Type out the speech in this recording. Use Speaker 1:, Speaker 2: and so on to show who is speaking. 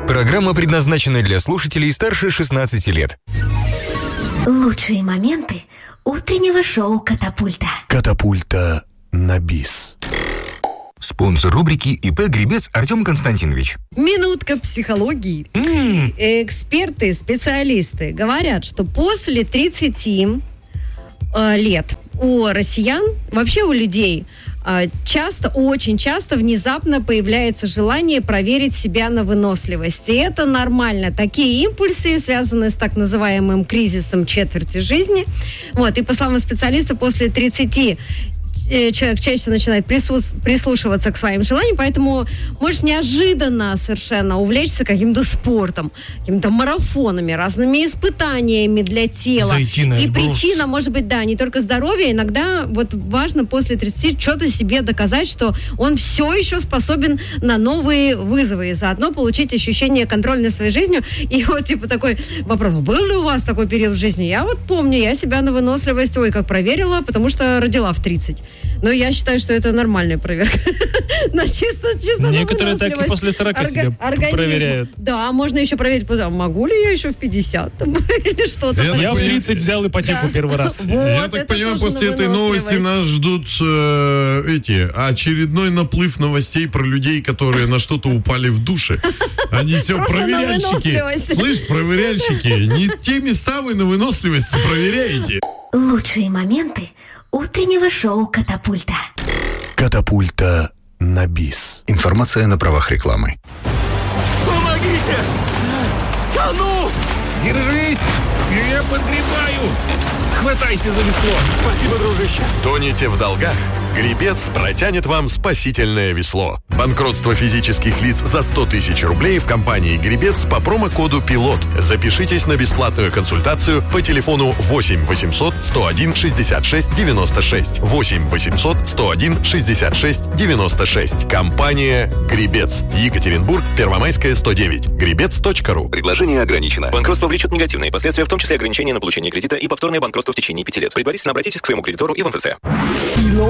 Speaker 1: Программа предназначена для слушателей старше 16 лет.
Speaker 2: Лучшие моменты утреннего шоу «Катапульта».
Speaker 3: Катапульта на бис.
Speaker 1: Спонсор рубрики ИП Гребец Артем Константинович.
Speaker 4: Минутка психологии. Эксперты, специалисты говорят, что после 30 лет у россиян, вообще у людей, очень часто внезапно появляется желание проверить себя на выносливость. И это нормально. Такие импульсы связаны с так называемым кризисом четверти жизни. И по словам специалиста, после 30 человек чаще начинает прислушиваться к своим желаниям, поэтому можешь неожиданно совершенно увлечься каким-то спортом, какими-то марафонами, разными испытаниями для тела.
Speaker 5: Зайти на
Speaker 4: И
Speaker 5: Эльбрус.
Speaker 4: причина может быть, не только здоровье, иногда важно после 30 что-то себе доказать, что он все еще способен на новые вызовы, и заодно получить ощущение контроля над своей жизнью. И такой вопрос: был ли у вас такой период в жизни? Я помню, я себя на выносливость, как проверила, потому что родила в 30. Но я считаю, что это нормальная проверка. Чисто
Speaker 5: Некоторые так и после 40 себя проверяют.
Speaker 4: Да, можно еще проверить, могу ли я еще в 50 или что-то.
Speaker 5: Я в 30 взял ипотеку первый раз.
Speaker 3: Я так понимаю, после этой новости нас ждут очередной наплыв новостей про людей, которые на что-то упали в душе. Они все проверяльщики. Слышь, проверяльщики, не те места вы на выносливости проверяете.
Speaker 2: Лучшие моменты утреннего шоу «Катапульта».
Speaker 3: Катапульта на бис.
Speaker 6: Информация на правах рекламы.
Speaker 7: Помогите! Тону!
Speaker 5: Держись! Я подгребаю! Хватайся за весло!
Speaker 7: Спасибо, дружище.
Speaker 8: Тонете в долгах? Гребец протянет вам спасительное весло. Банкротство физических лиц за 100 тысяч рублей в компании «Гребец» по промокоду «Пилот». Запишитесь на бесплатную консультацию по телефону 8 800 101 66 96. 8 800 101 66 96. Компания «Гребец». Екатеринбург, Первомайская, 109. Гребец.ру.
Speaker 9: Предложение ограничено. Банкротство влечет негативные последствия, в том числе ограничение на получение кредита и повторное банкротство в течение 5 лет. Предварительно обратитесь к своему кредитору и в МФЦ.